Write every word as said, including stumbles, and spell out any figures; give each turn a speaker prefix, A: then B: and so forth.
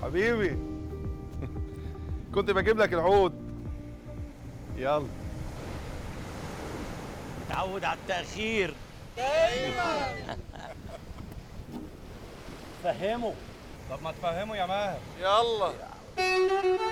A: حبيبي كنت بجيب لك العود. يلا.
B: تعود على التأخير.
C: دايما.
B: فهمه.
C: طب ما تفهمه يا ماهر.
A: يلا.